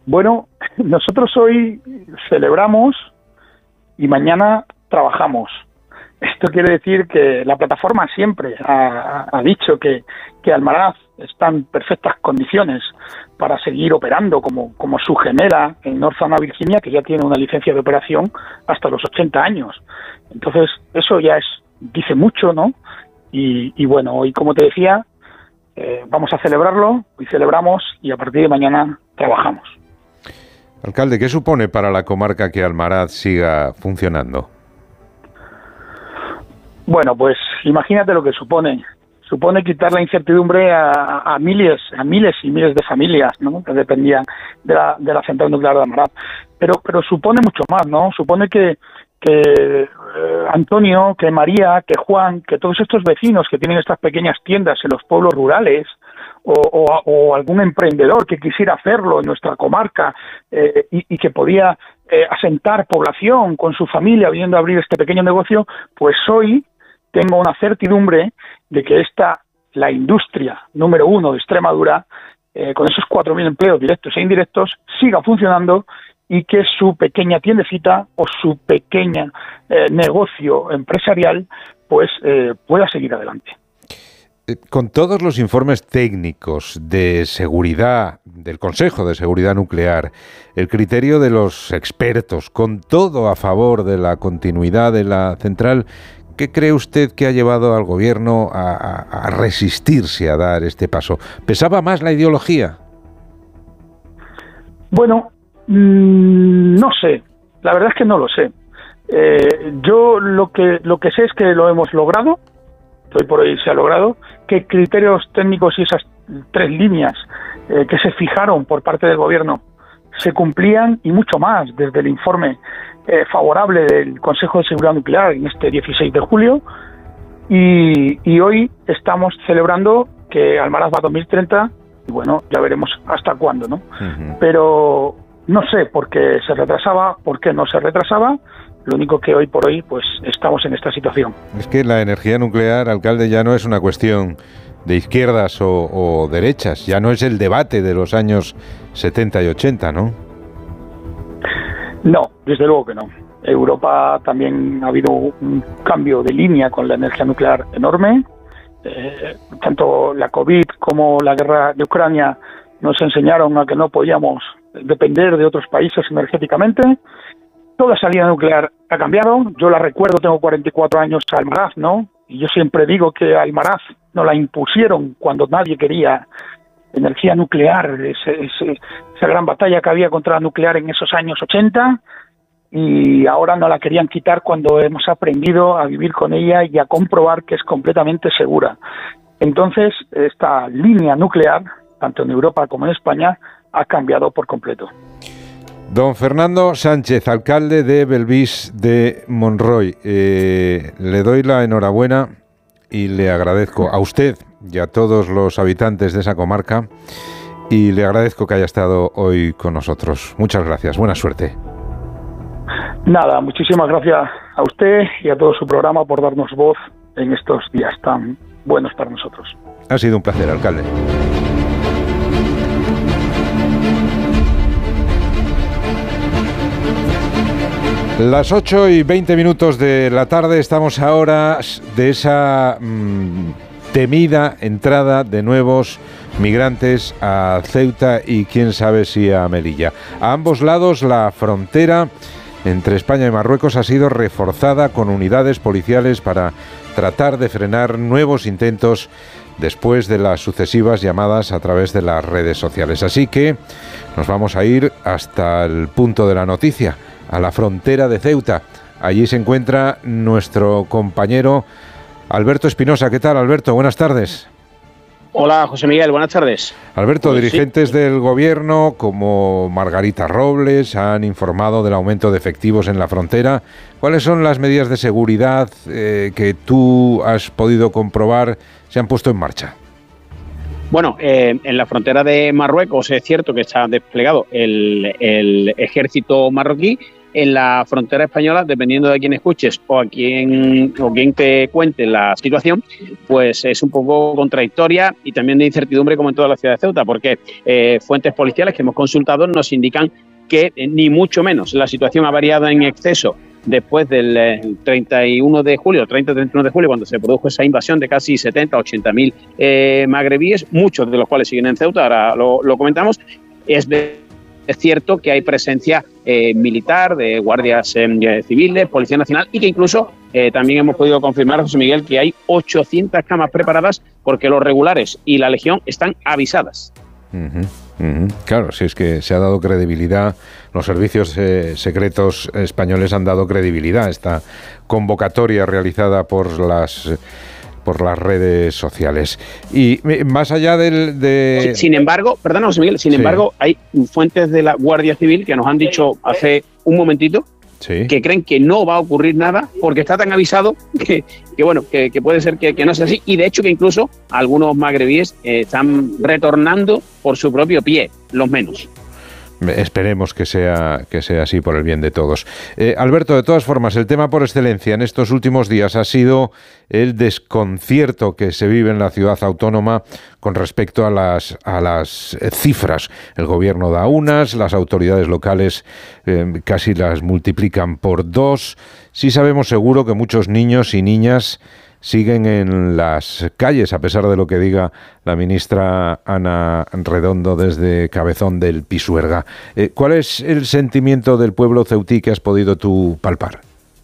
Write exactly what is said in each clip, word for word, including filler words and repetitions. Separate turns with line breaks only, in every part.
Bueno, nosotros hoy celebramos y mañana trabajamos. Esto quiere decir que la plataforma siempre ha, ha dicho que, que Almaraz está en perfectas condiciones para seguir operando como, como su gemela en North Zona Virginia, que ya tiene una licencia de operación hasta los ochenta años. Entonces, eso ya es dice mucho, ¿no? Y, y bueno, hoy, como te decía, eh, vamos a celebrarlo, hoy celebramos y a partir de mañana trabajamos.
Alcalde, ¿qué supone para la comarca que Almaraz siga funcionando?
Bueno, pues imagínate lo que supone. Supone quitar la incertidumbre a, a miles, a miles y miles de familias, ¿no?, que dependían de la, de la central nuclear de Almaraz. Pero, pero supone mucho más, ¿no? Supone que, que eh, Antonio, que María, que Juan, que todos estos vecinos que tienen estas pequeñas tiendas en los pueblos rurales, o, o, o algún emprendedor que quisiera hacerlo en nuestra comarca eh, y, y que podía eh, asentar población con su familia viniendo a abrir este pequeño negocio, pues hoy tengo una certidumbre de que esta, la industria número uno de Extremadura, eh, con esos cuatro mil empleos directos e indirectos, siga funcionando y que su pequeña tiendecita o su pequeña eh, negocio empresarial pues eh, pueda seguir adelante.
Con todos los informes técnicos de seguridad, del Consejo de Seguridad Nuclear, el criterio de los expertos, con todo a favor de la continuidad de la central, ¿qué cree usted que ha llevado al gobierno a, a, a resistirse a dar este paso? ¿Pesaba más la ideología?
Bueno, mmm, no sé. La verdad es que no lo sé. Eh, yo lo que lo que sé es que lo hemos logrado. Hoy por hoy se ha logrado, que criterios técnicos y esas tres líneas eh, que se fijaron por parte del gobierno se cumplían y mucho más desde el informe eh, favorable del Consejo de Seguridad Nuclear en este dieciséis de julio y, y hoy estamos celebrando que Almaraz va a dos mil treinta y bueno, ya veremos hasta cuándo, ¿no? Uh-huh. Pero no sé por qué se retrasaba, por qué no se retrasaba. Lo único que hoy por hoy pues estamos en esta situación.
Es que la energía nuclear, alcalde, ya no es una cuestión de izquierdas o, o derechas, ya no es el debate de los años setenta y ochenta, ¿no?
No, desde luego que no. Europa también ha habido un cambio de línea con la energía nuclear enorme. Eh, tanto la COVID como la guerra de Ucrania nos enseñaron a que no podíamos depender de otros países energéticamente. Toda esa línea nuclear ha cambiado. Yo la recuerdo, tengo cuarenta y cuatro años a Almaraz, ¿no? Y yo siempre digo que a Almaraz nos la impusieron cuando nadie quería energía nuclear, ese, ese, esa gran batalla que había contra la nuclear en esos años ochenta, y ahora no la querían quitar cuando hemos aprendido a vivir con ella y a comprobar que es completamente segura. Entonces, esta línea nuclear, tanto en Europa como en España, ha cambiado por completo.
Don Fernando Sánchez, alcalde de Belvís de Monroy, eh, le doy la enhorabuena y le agradezco a usted y a todos los habitantes de esa comarca y le agradezco que haya estado hoy con nosotros. Muchas gracias, buena suerte.
Nada, muchísimas gracias a usted y a todo su programa por darnos voz en estos días tan buenos para nosotros.
Ha sido un placer, alcalde. Las ocho y veinte minutos de la tarde, estamos ahora de esa mmm, temida entrada de nuevos migrantes a Ceuta y quién sabe si a Melilla. A ambos lados la frontera entre España y Marruecos ha sido reforzada con unidades policiales para tratar de frenar nuevos intentos después de las sucesivas llamadas a través de las redes sociales. Así que nos vamos a ir hasta el punto de la noticia, a la frontera de Ceuta. Allí se encuentra nuestro compañero Alberto Espinosa. ¿Qué tal, Alberto? Buenas tardes.
Hola, José Miguel. Buenas tardes.
Alberto,
pues
dirigentes
sí.
del gobierno como Margarita Robles han informado del aumento de efectivos en la frontera. ¿Cuáles son las medidas de seguridad eh, que tú has podido comprobar se han puesto en marcha?
Bueno, eh, en la frontera de Marruecos es cierto que está desplegado el, el ejército marroquí. en la frontera española, dependiendo de quién escuches o a quién, o quién te cuente la situación, pues es un poco contradictoria y también de incertidumbre, como en toda la ciudad de Ceuta, porque eh, fuentes policiales que hemos consultado nos indican que eh, ni mucho menos la situación ha variado en exceso después del eh, treinta y uno de julio, treinta y treinta y uno de julio, cuando se produjo esa invasión de casi setenta, ochenta mil eh, magrebíes, muchos de los cuales siguen en Ceuta, ahora lo, lo comentamos. Es de Es cierto que hay presencia eh, militar, de guardias eh, civiles, Policía Nacional, y que incluso eh, también hemos podido confirmar, José Miguel, que hay ochocientas camas preparadas porque los regulares y la Legión están avisadas.
Uh-huh, uh-huh. Claro, si es que se ha dado credibilidad, los servicios eh, secretos españoles han dado credibilidad a esta convocatoria realizada por las... por las redes sociales. Y más allá del... De...
Sin embargo, perdón, José Miguel, sin sí. embargo, hay fuentes de la Guardia Civil que nos han dicho hace un momentito sí. que creen que no va a ocurrir nada porque está tan avisado que, que bueno, que, que puede ser que, que no sea así, y de hecho que incluso algunos magrebíes eh, están retornando por su propio pie, los menos.
Esperemos que sea, que sea así por el bien de todos. Eh, Alberto, de todas formas, el tema por excelencia en estos últimos días ha sido el desconcierto que se vive en la ciudad autónoma con respecto a las, a las cifras. El gobierno da unas, las autoridades locales eh, casi las multiplican por dos. Sí sabemos seguro que muchos niños y niñas siguen en las calles, a pesar de lo que diga la ministra Ana Redondo desde Cabezón del Pisuerga. Eh, ¿Cuál es el sentimiento del pueblo ceutí que has podido tú palpar?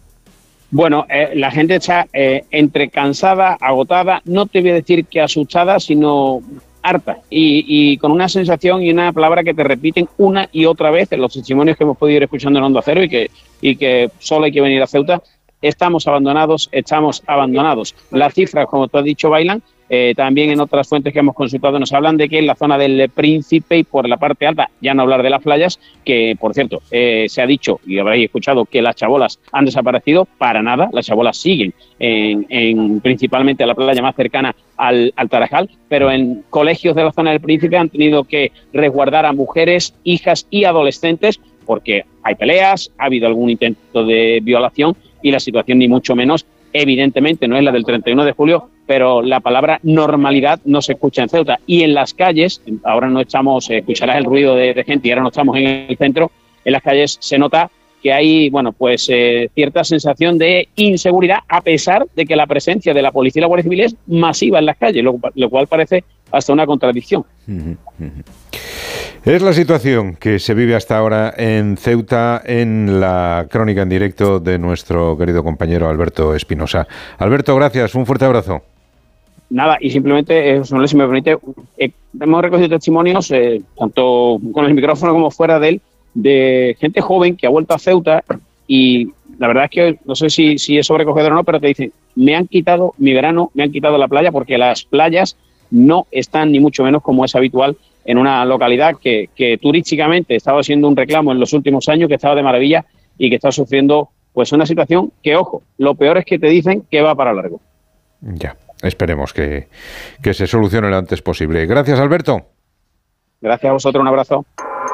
Bueno, eh, la gente está eh, entre cansada, agotada, no te voy a decir que asustada, sino harta, y, y con una sensación y una palabra que te repiten una y otra vez en los testimonios que hemos podido ir escuchando en Onda Cero y que, y que solo hay que venir a Ceuta. Estamos abandonados, estamos abandonados. Las cifras, como tú has dicho, bailan. Eh, también en otras fuentes que hemos consultado nos hablan de que en la zona del Príncipe y por la parte alta, ya no hablar de las playas, que por cierto, eh, se ha dicho y habréis escuchado que las chabolas han desaparecido, para nada, las chabolas siguen en, en principalmente la playa más cercana al, al Tarajal, pero en colegios de la zona del Príncipe han tenido que resguardar a mujeres, hijas y adolescentes porque hay peleas, ha habido algún intento de violación y la situación ni mucho menos, evidentemente, no es la del treinta y uno de julio, pero la palabra normalidad no se escucha en Ceuta. Y en las calles, ahora no estamos, escucharás el ruido de, de gente y ahora no estamos en el centro, en las calles se nota que hay, bueno, pues eh, cierta sensación de inseguridad, a pesar de que la presencia de la policía y la Guardia Civil es masiva en las calles, lo, lo cual parece hasta una contradicción.
Uh-huh, uh-huh. Es la situación que se vive hasta ahora en Ceuta en la crónica en directo de nuestro querido compañero Alberto Espinosa. Alberto, gracias, un fuerte abrazo.
Nada, y simplemente, eh, si me permite, eh, hemos recogido testimonios, eh, tanto con el micrófono como fuera de él, de gente joven que ha vuelto a Ceuta y la verdad es que no sé si, si es sobrecogedor o no, pero te dicen, me han quitado mi verano, me han quitado la playa porque las playas no están ni mucho menos como es habitual en una localidad que, que turísticamente estaba siendo un reclamo en los últimos años, que estaba de maravilla y que está sufriendo pues una situación que, ojo, lo peor es que te dicen que va para largo.
Ya, esperemos que, que se solucione lo antes posible. Gracias, Alberto.
Gracias a vosotros, un abrazo.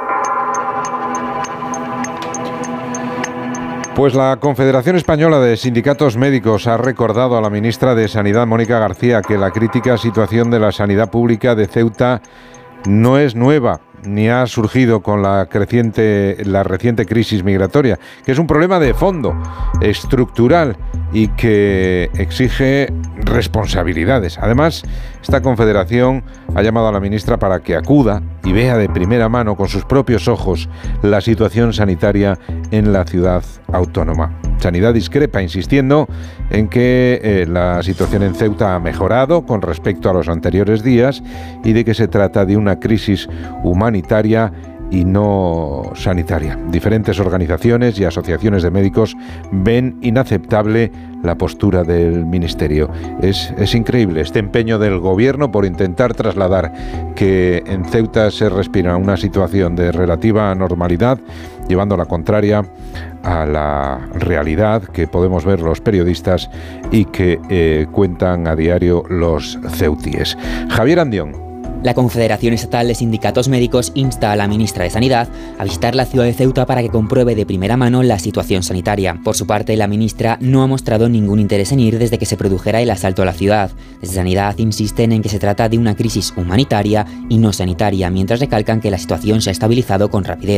Pues la Confederación Española de Sindicatos Médicos ha recordado a la ministra de Sanidad, Mónica García, que la crítica situación de la sanidad pública de Ceuta no es nueva, ni ha surgido con la creciente, la reciente crisis migratoria, que es un problema de fondo, estructural y que exige responsabilidades. Además, esta confederación ha llamado a la ministra para que acuda y vea de primera mano con sus propios ojos la situación sanitaria en la ciudad autónoma. Sanidad discrepa, insistiendo en que eh, la situación en Ceuta ha mejorado con respecto a los anteriores días y de que se trata de una crisis humanitaria y no sanitaria. Diferentes organizaciones y asociaciones de médicos ven inaceptable la postura del Ministerio. Es, es increíble este empeño del Gobierno por intentar trasladar que en Ceuta se respira una situación de relativa normalidad, llevando la contraria a la realidad que podemos ver los periodistas y que eh, cuentan a diario los ceutíes. Javier Andión.
La Confederación Estatal de Sindicatos Médicos insta a la ministra de Sanidad a visitar la ciudad de Ceuta para que compruebe de primera mano la situación sanitaria. Por su parte, la ministra no ha mostrado ningún interés en ir desde que se produjera el asalto a la ciudad. Desde Sanidad insisten en que se trata de una crisis humanitaria y no sanitaria, mientras recalcan que la situación se ha estabilizado con rapidez.